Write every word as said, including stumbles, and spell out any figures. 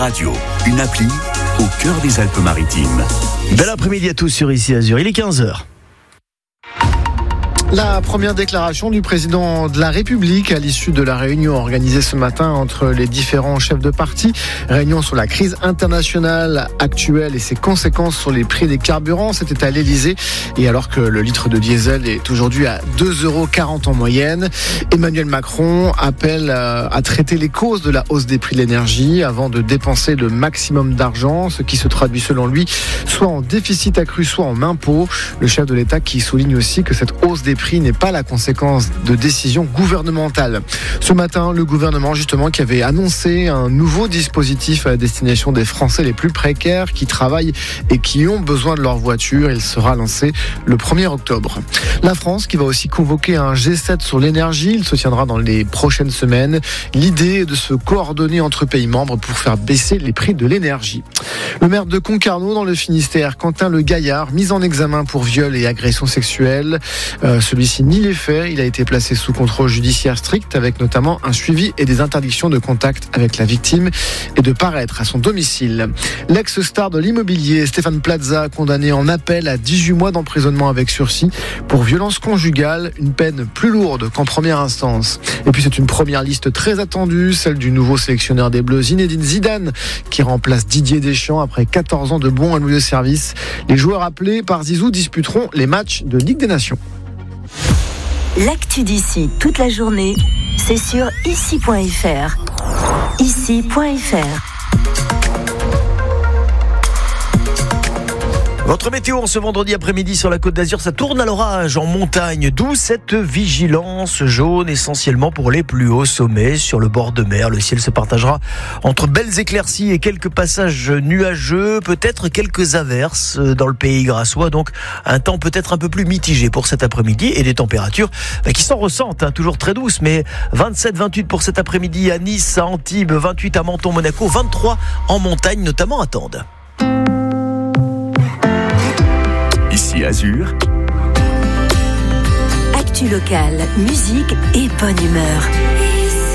Radio, une appli au cœur des Alpes-Maritimes. Bel après-midi à tous sur Ici Azur, il est quinze heures. La première déclaration du président de la République à l'issue de la réunion organisée ce matin entre les différents chefs de parti. Réunion sur la crise internationale actuelle et ses conséquences sur les prix des carburants. C'était à l'Elysée. Et alors que le litre de diesel est aujourd'hui à deux euros quarante en moyenne, Emmanuel Macron appelle à traiter les causes de la hausse des prix de l'énergie avant de dépenser le maximum d'argent, ce qui se traduit selon lui soit en déficit accru, soit en impôts. Le chef de l'État qui souligne aussi que cette hausse des prix n'est pas la conséquence de décisions gouvernementales. Ce matin, le gouvernement justement qui avait annoncé un nouveau dispositif à destination des Français les plus précaires qui travaillent et qui ont besoin de leur voiture. Il sera lancé le premier octobre. La France qui va aussi convoquer un G sept sur l'énergie. Il se tiendra dans les prochaines semaines. L'idée est de se coordonner entre pays membres pour faire baisser les prix de l'énergie. Le maire de Concarneau dans le Finistère, Quentin Le Gaillard, mis en examen pour viol et agression sexuelle. Euh, Celui-ci nie les faits. Il a été placé sous contrôle judiciaire strict avec notamment un suivi et des interdictions de contact avec la victime et de paraître à son domicile. L'ex-star de l'immobilier Stéphane Plaza, condamné en appel à dix-huit mois d'emprisonnement avec sursis pour violence conjugale, une peine plus lourde qu'en première instance. Et puis c'est une première liste très attendue, celle du nouveau sélectionneur des Bleus Zinedine Zidane qui remplace Didier Deschamps après quatorze ans de bons et loyaux services. Les joueurs appelés par Zizou disputeront les matchs de Ligue des Nations. L'actu d'ici toute la journée, c'est sur ici point f r. ici point f r. Votre météo en ce vendredi après-midi sur la Côte d'Azur, ça tourne à l'orage en montagne, d'où cette vigilance jaune essentiellement pour les plus hauts sommets sur le bord de mer. Le ciel se partagera entre belles éclaircies et quelques passages nuageux, peut-être quelques averses dans le pays grassois, donc un temps peut-être un peu plus mitigé pour cet après-midi et des températures qui s'en ressentent, hein, toujours très douces, mais vingt-sept vingt-huit pour cet après-midi à Nice, à Antibes, vingt-huit à Menton, Monaco, vingt-trois en montagne, notamment à Tende. Ici Azur. Actu locale, musique et bonne humeur.